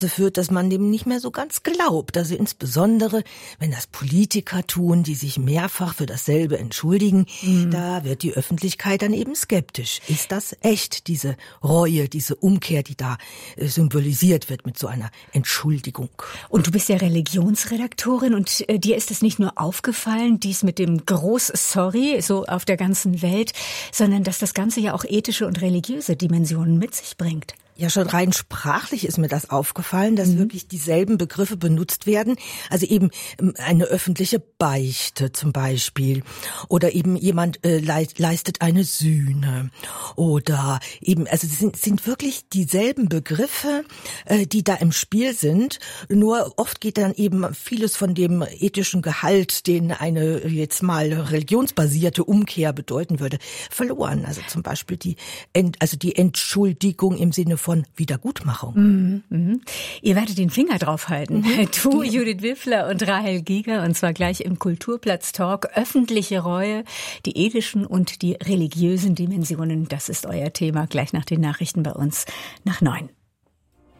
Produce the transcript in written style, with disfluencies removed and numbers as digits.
führt, dass man dem nicht mehr so ganz glaubt. Also insbesondere, wenn das Politiker tun, die sich mehrfach für dasselbe entschuldigen, da wird die Öffentlichkeit dann eben skeptisch. Ist das echt, diese Reue, diese Umkehr, die da symbolisiert wird mit so einer Entschuldigung? Und du bist ja Religionsredaktorin und dir ist es nicht nur aufgefallen, dies mit dem Groß-Sorry so auf der ganzen Welt, sondern dass das Ganze ja auch ethische und religiöse Dimensionen mit sich bringt. Ja, schon rein sprachlich ist mir das aufgefallen, dass wirklich dieselben Begriffe benutzt werden. Also eben eine öffentliche Beichte zum Beispiel. Oder eben jemand leistet eine Sühne. Oder eben, also es sind wirklich dieselben Begriffe, die da im Spiel sind. Nur oft geht dann eben vieles von dem ethischen Gehalt, den eine jetzt mal religionsbasierte Umkehr bedeuten würde, verloren. Also zum Beispiel die Entschuldigung im Sinne von Wiedergutmachung. Ihr werdet den Finger drauf halten. Du, Judith Wiffler und Rahel Giger, und zwar gleich im Kulturplatz-Talk. Öffentliche Reue, die ethischen und die religiösen Dimensionen, das ist euer Thema. Gleich nach den Nachrichten bei uns nach 9.